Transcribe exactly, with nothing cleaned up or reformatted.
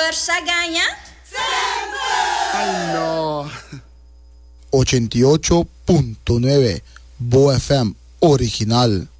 Força Ganya. Ay, no. ochenta y ocho punto nueve Bo F M original.